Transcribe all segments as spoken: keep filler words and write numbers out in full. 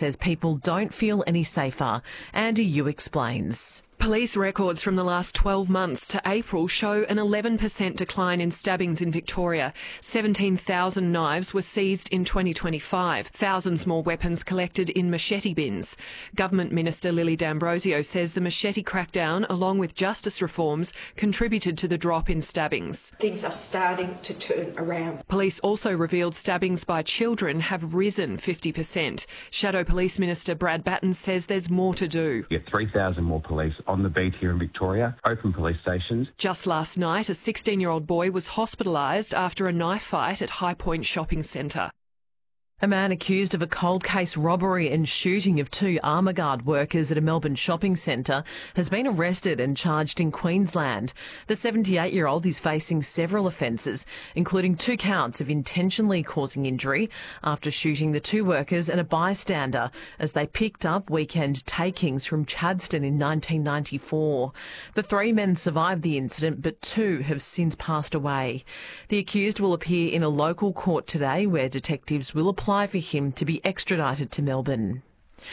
says people don't feel any safer. Andy Yu explains. Police records from the last twelve months to April show an eleven percent decline in stabbings in Victoria. seventeen thousand knives were seized in twenty twenty-five, thousands more weapons collected in machete bins. Government Minister Lily D'Ambrosio says the machete crackdown, along with justice reforms, contributed to the drop in stabbings. Things are starting to turn around. Police also revealed stabbings by children have risen fifty percent. Shadow Police Minister Brad Batten says there's more to do. We have three thousand more police on the beat here in Victoria, open police stations. Just last night, a sixteen-year-old boy was hospitalised after a knife fight at High Point Shopping Centre. A man accused of a cold case robbery and shooting of two Armourguard workers at a Melbourne shopping centre has been arrested and charged in Queensland. The seventy-eight-year-old is facing several offences, including two counts of intentionally causing injury after shooting the two workers and a bystander as they picked up weekend takings from Chadstone in nineteen ninety-four. The three men survived the incident, but two have since passed away. The accused will appear in a local court today where detectives will apply for him to be extradited to Melbourne.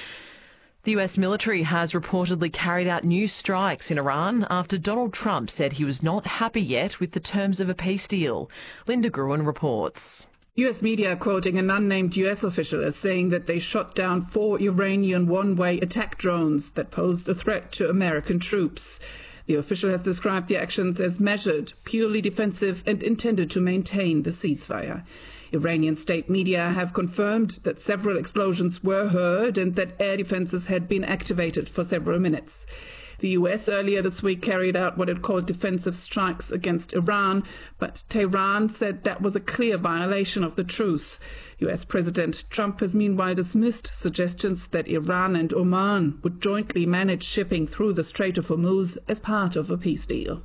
The U S military has reportedly carried out new strikes in Iran after Donald Trump said he was not happy yet with the terms of a peace deal. Linda Gruen reports. U S media quoting an unnamed U S official as saying that they shot down four Iranian one-way attack drones that posed a threat to American troops. The official has described the actions as measured, purely defensive and intended to maintain the ceasefire. Iranian state media have confirmed that several explosions were heard and that air defences had been activated for several minutes. The U S earlier this week carried out what it called defensive strikes against Iran, but Tehran said that was a clear violation of the truce. U S President Trump has meanwhile dismissed suggestions that Iran and Oman would jointly manage shipping through the Strait of Hormuz as part of a peace deal.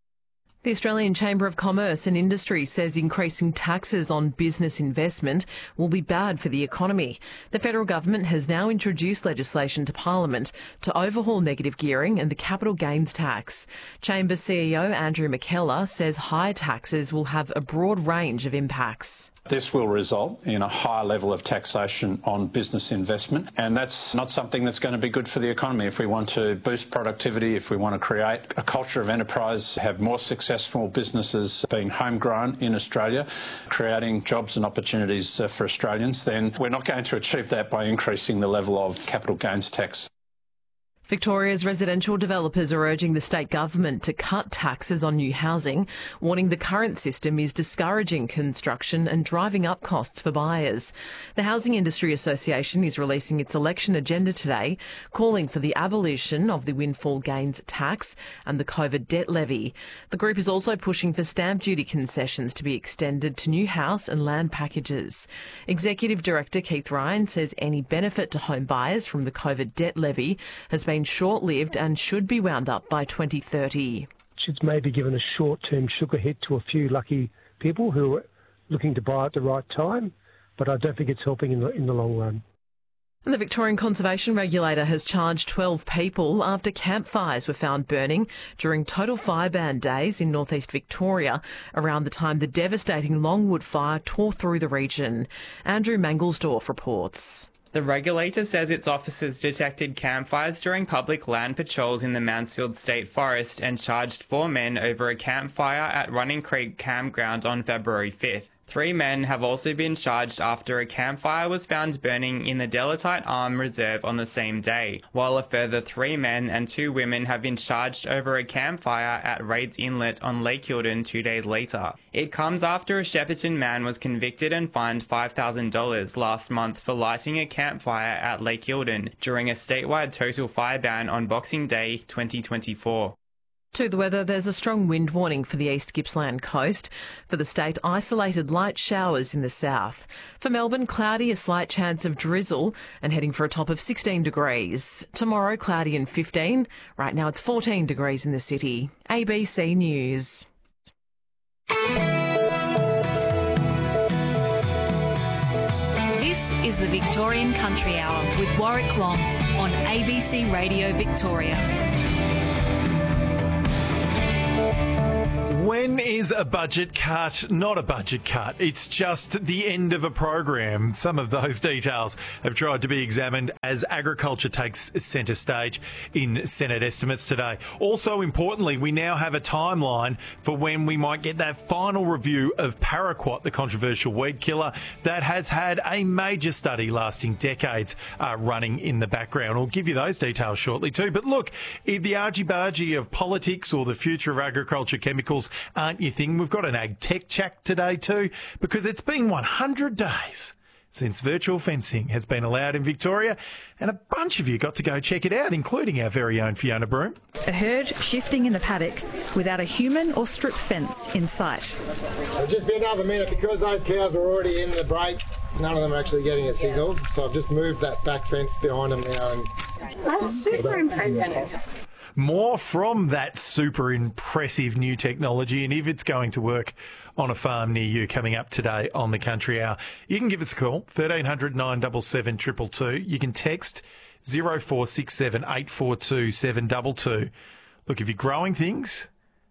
The Australian Chamber of Commerce and Industry says increasing taxes on business investment will be bad for the economy. The federal government has now introduced legislation to Parliament to overhaul negative gearing and the capital gains tax. Chamber C E O Andrew McKellar says higher taxes will have a broad range of impacts. This will result in a higher level of taxation on business investment, and that's not something that's going to be good for the economy. If we want to boost productivity, if we want to create a culture of enterprise, have more successful businesses being homegrown in Australia, creating jobs and opportunities for Australians, then we're not going to achieve that by increasing the level of capital gains tax. Victoria's residential developers are urging the state government to cut taxes on new housing, warning the current system is discouraging construction and driving up costs for buyers. The Housing Industry Association is releasing its election agenda today, calling for the abolition of the windfall gains tax and the COVID debt levy. The group is also pushing for stamp duty concessions to be extended to new house and land packages. Executive Director Keith Ryan says any benefit to home buyers from the COVID debt levy has been short-lived and should be wound up by twenty thirty. It's maybe given a short-term sugar hit to a few lucky people who are looking to buy at the right time, but I don't think it's helping in the, in the long run. And the Victorian Conservation Regulator has charged twelve people after campfires were found burning during total fire ban days in northeast Victoria around the time the devastating Longwood fire tore through the region. Andrew Mangelsdorf reports. The regulator says its officers detected campfires during public land patrols in the Mansfield State Forest and charged four men over a campfire at Running Creek Campground on February fifth. Three men have also been charged after a campfire was found burning in the Delatite Arm Reserve on the same day, while a further three men and two women have been charged over a campfire at Raids Inlet on Lake Eildon two days later. It comes after a Shepparton man was convicted and fined five thousand dollars last month for lighting a campfire at Lake Eildon during a statewide total fire ban on Boxing Day twenty twenty-four. To the weather, there's a strong wind warning for the East Gippsland coast. For the state, isolated light showers in the south. For Melbourne, cloudy, a slight chance of drizzle and heading for a top of sixteen degrees. Tomorrow, cloudy and fifteen. Right now it's fourteen degrees in the city. A B C News. This is the Victorian Country Hour with Warwick Long on A B C Radio Victoria. When is a budget cut not a budget cut? It's just the end of a program. Some of those details have tried to be examined as agriculture takes centre stage in Senate estimates today. Also, importantly, we now have a timeline for when we might get that final review of Paraquat, the controversial weed killer that has had a major study lasting decades uh, running in the background. We'll give you those details shortly too. But look, if the argy-bargy of politics or the future of agriculture chemicals aren't your thing, we've got an ag tech chat today too, because it's been one hundred days since virtual fencing has been allowed in Victoria, and a bunch of you got to go check it out, including our very own Fiona Broom. A herd shifting in the paddock without a human or strip fence in sight. It'll just be another minute because those cows were already in the break. None of them are actually getting a signal, so I've just moved that back fence behind them now. And that's super impressive. More from that super impressive new technology, and if it's going to work on a farm near you, coming up today on the Country Hour. You can give us a call, thirteen hundred nine seven seven two two two. You can text zero four six seven eight four two seven two two. Look, if you're growing things,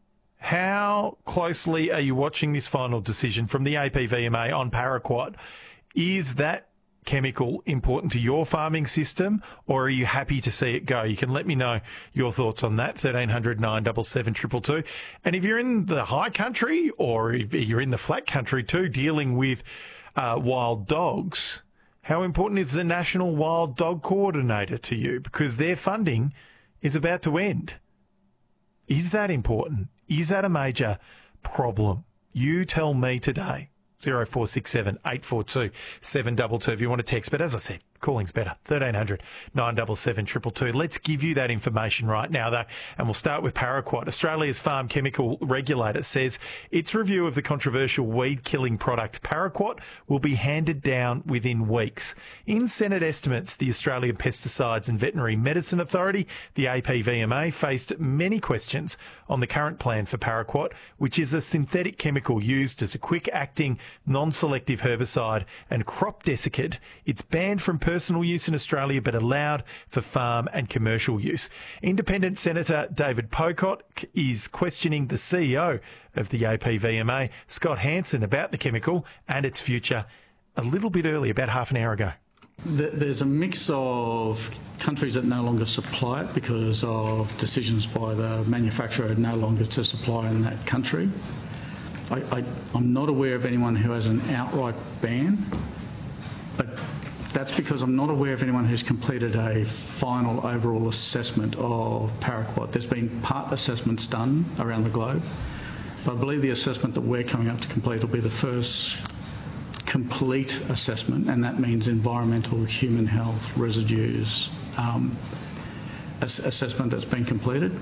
how closely are you watching this final decision from the A P V M A on Paraquat? Is that chemical important to your farming system, or are you happy to see it go? You can let me know your thoughts on that, thirteen hundred nine seven seven two two two. And if you're in the high country, or if you're in the flat country too, dealing with uh, wild dogs, how important is the National Wild Dog Coordinator to you? Because their funding is about to end. Is that important? Is that a major problem? You tell me today. zero four six seven eight four two seven two two if you want to text. But as I said, calling's better. thirteen hundred nine seven seven two two two. Let's give you that information right now, though, and we'll start with Paraquat. Australia's Farm Chemical Regulator says its review of the controversial weed-killing product Paraquat will be handed down within weeks. In Senate estimates, the Australian Pesticides and Veterinary Medicine Authority, the A P V M A, faced many questions on the current plan for Paraquat, which is a synthetic chemical used as a quick-acting, non-selective herbicide and crop desiccant. It's banned from personal use in Australia but allowed for farm and commercial use. Independent Senator David Pocock is questioning the C E O of the A P V M A, Scott Hansen, about the chemical and its future a little bit early, about half an hour ago. There's a mix of countries that no longer supply it because of decisions by the manufacturer no longer to supply in that country. I, I, I'm not aware of anyone who has an outright ban, but that's because I'm not aware of anyone who's completed a final overall assessment of Paraquat. There's been part assessments done around the globe, but I believe the assessment that we're coming up to complete will be the first complete assessment, and that means environmental, human health, residues, um, ass- assessment that's been completed.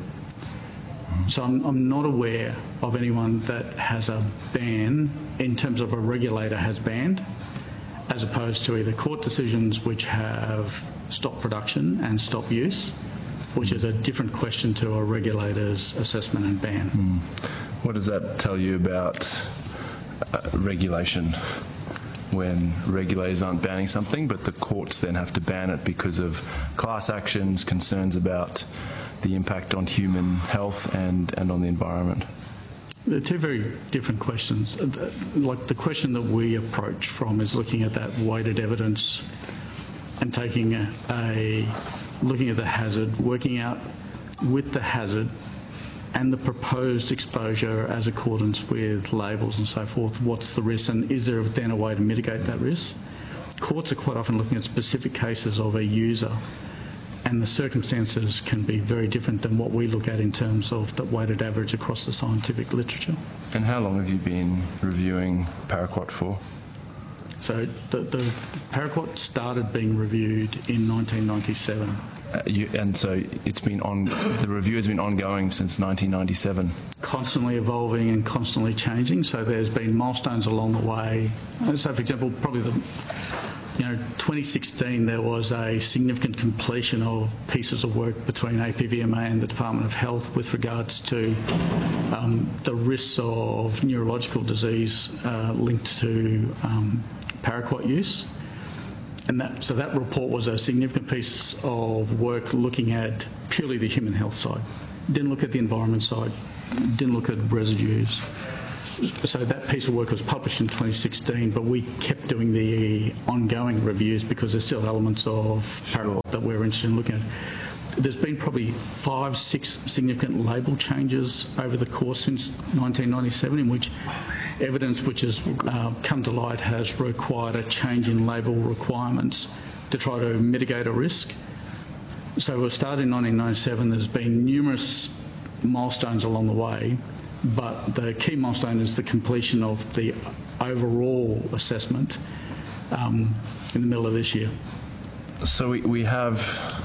So I'm, I'm not aware of anyone that has a ban in terms of a regulator has banned, as opposed to either court decisions which have stopped production and stopped use, which is a different question to a regulator's assessment and ban. Mm. What does that tell you about uh, regulation? When regulators aren't banning something, but the courts then have to ban it because of class actions, concerns about the impact on human health and, and on the environment? They're two very different questions. Like the question that we approach from is looking at that weighted evidence and taking a, a looking at the hazard, working out with the hazard and the proposed exposure as accordance with labels and so forth, what's the risk, and is there then a way to mitigate that risk? Courts are quite often looking at specific cases of a user, and the circumstances can be very different than what we look at in terms of the weighted average across the scientific literature. And how long have you been reviewing Paraquat for? So the, the Paraquat started being reviewed in nineteen ninety-seven. Uh, you, and so it's been on, the review has been ongoing since nineteen ninety-seven. Constantly evolving and constantly changing, so there's been milestones along the way. So for example, probably the, you know, twenty sixteen there was a significant completion of pieces of work between A P V M A and the Department of Health with regards to um, the risks of neurological disease uh, linked to um, Paraquat use. And that, so that report was a significant piece of work looking at purely the human health side. Didn't look at the environment side. didn't look at residues. So that piece of work was published in twenty sixteen, but we kept doing the ongoing reviews because there's still elements of paraquat that we're interested in looking at. There's been probably five, six significant label changes over the course since nineteen ninety-seven, in which evidence which has uh, come to light has required a change in label requirements to try to mitigate a risk. So we started in nineteen ninety-seven. There's been numerous milestones along the way, but the key milestone is the completion of the overall assessment um, in the middle of this year. So we, we have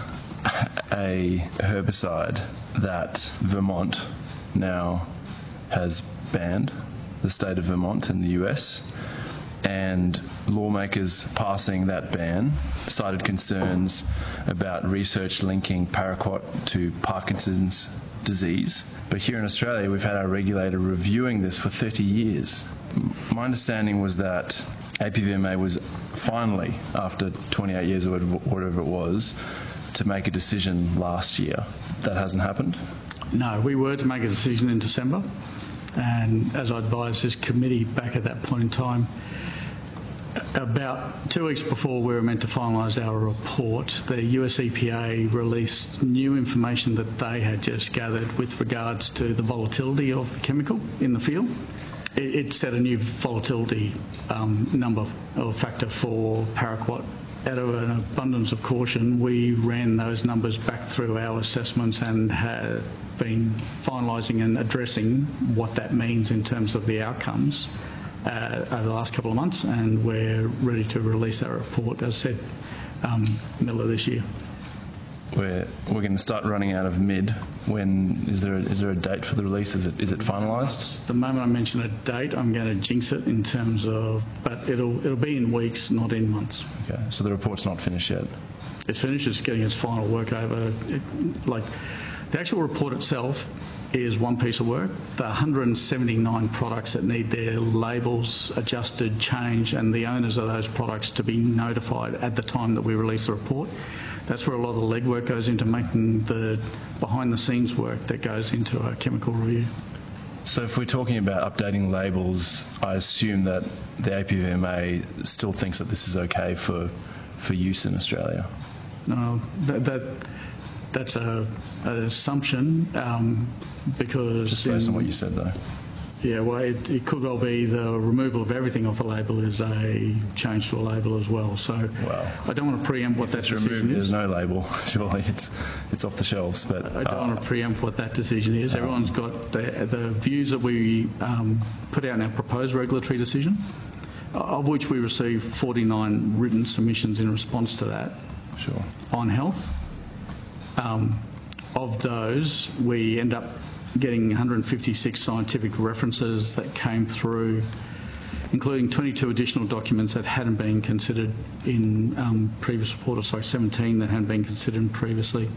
a herbicide that Vermont now has banned, the state of Vermont in the U S, and lawmakers passing that ban cited concerns about research linking paraquat to Parkinson's disease. But here in Australia, we've had our regulator reviewing this for thirty years. My understanding was that A P V M A was finally, after twenty-eight years or whatever it was, to make a decision last year. That hasn't happened? No, we were to make a decision in December, and as I advised this committee back at that point in time, about two weeks before we were meant to finalise our report, the U S E P A released new information that they had just gathered with regards to the volatility of the chemical in the field. It, it set a new volatility um, number or factor for paraquat. Out of an abundance of caution, we ran those numbers back through our assessments and have been finalising and addressing what that means in terms of the outcomes uh, over the last couple of months, and we're ready to release our report, as I said, um, middle of this year. We're, we're going to start running out of mid. When is there a, is there a date for the release? Is it is it finalised? The moment I mention a date, I'm going to jinx it in terms of, but it'll it'll be in weeks, not in months. Okay, so the report's not finished yet. It's finished. It's getting its final work over. It, like the actual report itself is one piece of work. The one hundred seventy-nine products that need their labels adjusted, changed, and the owners of those products to be notified at the time that we release the report. That's where a lot of the legwork goes into, making the behind-the-scenes work that goes into a chemical review. So if we're talking about updating labels, I assume that the A P V M A still thinks that this is okay for, for use in Australia? No, that, that that's a, an assumption um, because... Just based in, on what you said, though. Yeah, well, it, it could well be the removal of everything off a label is a change to a label as well. So well, I don't want to preempt what that decision removed, is. There's no label, surely. It's it's off the shelves. But I don't uh, want to preempt what that decision is. Um, Everyone's got the, the views that we um, put out in our proposed regulatory decision, of which we received forty-nine written submissions in response to that. Sure. On health. Um, of those, we end up getting one hundred fifty-six scientific references that came through, including twenty-two additional documents that hadn't been considered in um, previous report, or sorry, seventeen that hadn't been considered previously.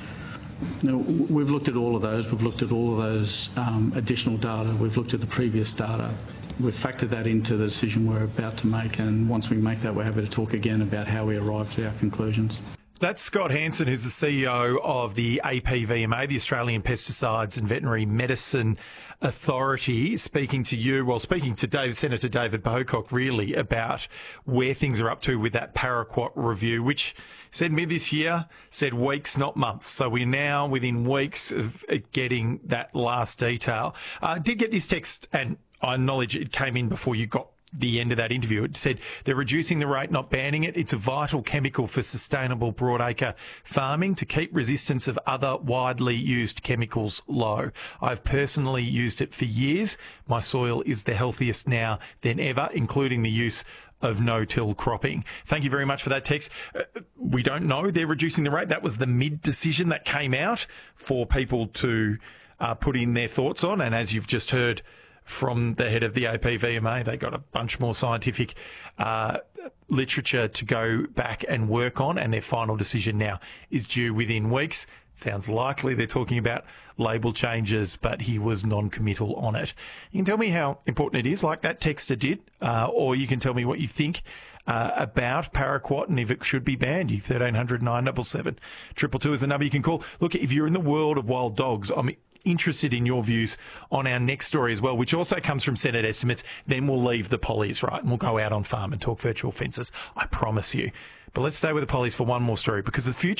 Now, we've looked at all of those. We've looked at all of those um, additional data. We've looked at the previous data. We've factored that into the decision we're about to make, and once we make that, we're happy to talk again about how we arrived at our conclusions. That's Scott Hansen, who's the C E O of the A P V M A, the Australian Pesticides and Veterinary Medicine Authority, speaking to you, well, speaking to Dave, Senator David Pocock, really, about where things are up to with that paraquat review, which said mid this year, said weeks, not months. So we're now within weeks of getting that last detail. I uh, did get this text, and I acknowledge it came in before you got the end of that interview. It said they're reducing the rate, not banning it. It's a vital chemical for sustainable broadacre farming to keep resistance of other widely used chemicals low. I've personally used it for years. My soil is the healthiest now than ever, including the use of no-till cropping. Thank you very much for that text. Uh, we don't know they're reducing the rate. That was the mid decision that came out for people to uh, put in their thoughts on. And as you've just heard from the head of the A P V M A, they got a bunch more scientific uh, literature to go back and work on, and their final decision now is due within weeks. Sounds likely they're talking about label changes, but he was non-committal on it. You can tell me how important it is, like that texter did, uh, or you can tell me what you think uh, about paraquat and if it should be banned. You thirteen hundred nine seven seven. Triple two is the number you can call. Look, if you're in the world of wild dogs, I'm interested in your views on our next story as well, which also comes from Senate estimates. Then we'll leave the pollies, right, and we'll go out on farm and talk virtual fences, I promise you. But let's stay with the pollies for one more story, because the future